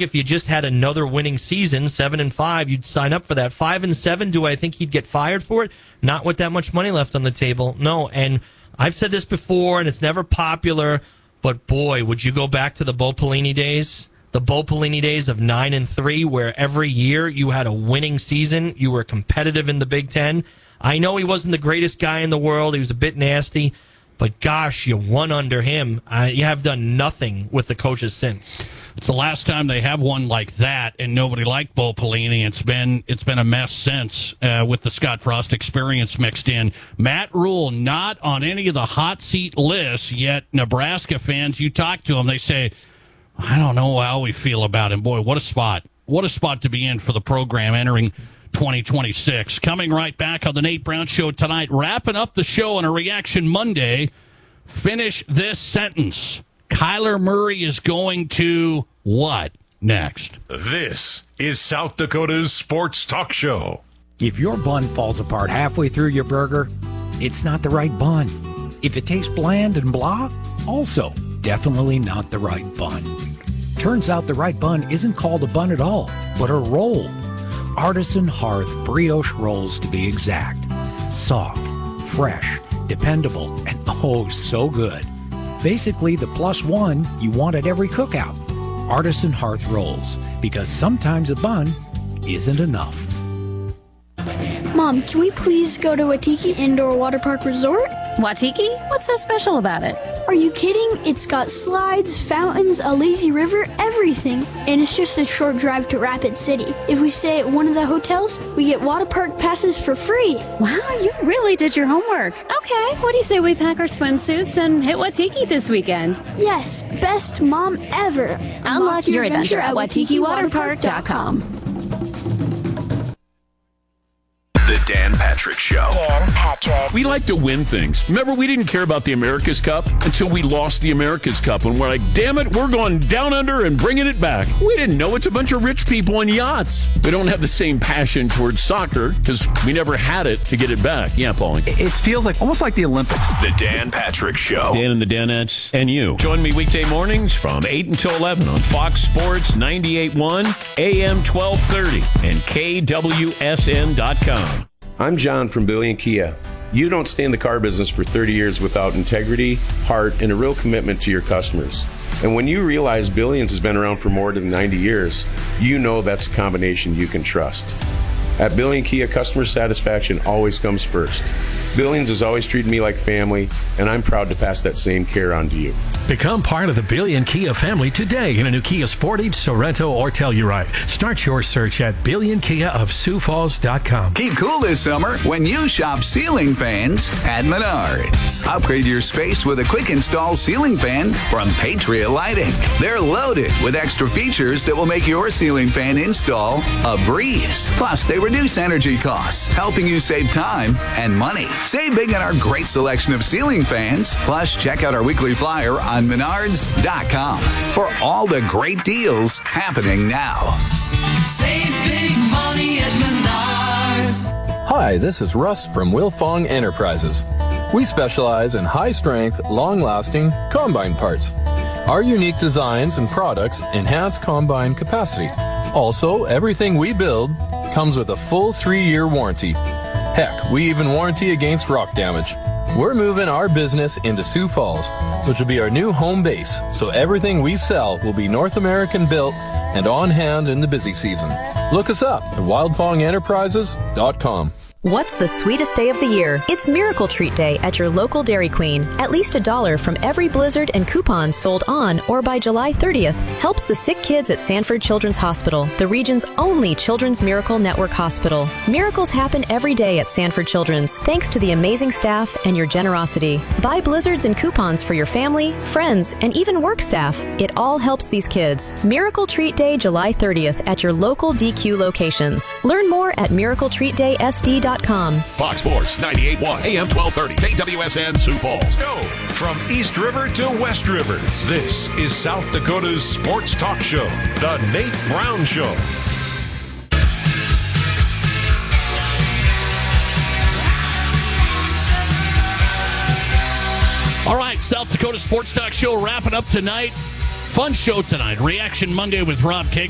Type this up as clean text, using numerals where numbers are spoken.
think if you just had another winning season, 7-5, you'd sign up for that. 5-7, do I think he'd get fired for it? Not with that much money left on the table. No, and I've said this before, and it's never popular, but boy, would you go back to the Bo Pelini days? The Bo Pelini days of 9-3, where every year you had a winning season, you were competitive in the Big Ten. I know he wasn't the greatest guy in the world. He was a bit nasty. But gosh, you won under him. You have done nothing with the coaches since. It's the last time they have one like that, and nobody liked Bo Pelini. It's been a mess since with the Scott Frost experience mixed in. Matt Rule not on any of the hot seat lists, yet Nebraska fans, you talk to them, they say, I don't know how we feel about him. Boy, what a spot. What a spot to be in for the program entering 2026. Coming right back on the Nate Brown Show tonight, wrapping up the show on a Reaction Monday. Finish this sentence. Kyler Murray is going to what next? This is South Dakota's Sports Talk Show. If your bun falls apart halfway through your burger, it's not the right bun. If it tastes bland and blah, also definitely not the right bun. Turns out the right bun isn't called a bun at all, but a roll. Artisan Hearth brioche rolls, to be exact. Soft, fresh, dependable, and oh so good. Basically the plus one you want at every cookout. Artisan Hearth rolls, because sometimes a bun isn't enough. Mom, can we please go to Waitiki Indoor Water Park Resort? Waitiki? What's so special about it? Are you kidding? It's got slides, fountains, a lazy river, everything. And it's just a short drive to Rapid City. If we stay at one of the hotels, we get water park passes for free. Wow, you really did your homework. Okay, what do you say we pack our swimsuits and hit Waitiki this weekend? Yes, best mom ever. Unlock your adventure at WaitikiWaterPark.com. The Dan Patrick Show. Dan Patrick. We like to win things. Remember, we didn't care about the America's Cup until we lost the America's Cup. And we're like, damn it, we're going down under and bringing it back. We didn't know it's a bunch of rich people on yachts. We don't have the same passion towards soccer because we never had it to get it back. Yeah, Paulie. It feels like almost like the Olympics. The Dan Patrick Show. Dan and the Danettes and you. Join me weekday mornings from 8 until 11 on Fox Sports 98.1, AM 1230, and KWSN.com. I'm John from Billion Kia. You don't stay in the car business for 30 years without integrity, heart, and a real commitment to your customers. And when you realize Billions has been around for more than 90 years, you know that's a combination you can trust. At Billion Kia, customer satisfaction always comes first. Billions has always treated me like family, and I'm proud to pass that same care on to you. Become part of the Billion Kia family today in a new Kia Sportage, Sorento, or Telluride. Start your search at BillionKiaofSiouxFalls.com. Keep cool this summer when you shop ceiling fans at Menards. Upgrade your space with a quick install ceiling fan from Patriot Lighting. They're loaded with extra features that will make your ceiling fan install a breeze. Plus, they reduce energy costs, helping you save time and money. Save big on our great selection of ceiling fans. Plus, check out our weekly flyer on Menards.com for all the great deals happening now. Save big money at Menards. Hi, this is Russ from Wilfong Enterprises. We specialize in high-strength, long-lasting combine parts. Our unique designs and products enhance combine capacity. Also, everything we build comes with a full 3-year warranty. Heck, we even warranty against rock damage. We're moving our business into Sioux Falls, which will be our new home base, so everything we sell will be North American built and on hand in the busy season. Look us up at wildfongenterprises.com. What's the sweetest day of the year? It's Miracle Treat Day at your local Dairy Queen. At least $1 from every Blizzard and coupons sold on or by July 30th helps the sick kids at Sanford Children's Hospital, the region's only Children's Miracle Network hospital. Miracles happen every day at Sanford Children's, thanks to the amazing staff and your generosity. Buy Blizzards and coupons for your family, friends, and even work staff. It all helps these kids. Miracle Treat Day, July 30th at your local DQ locations. Learn more at miracletreatdaysd.com. Fox Sports 98.1 AM 1230 KWSN Sioux Falls. Go from East River to West River. This is South Dakota's Sports Talk Show, The Nate Brown Show. All right, South Dakota Sports Talk Show wrapping up tonight. Fun show tonight. Reaction Monday with Rob King.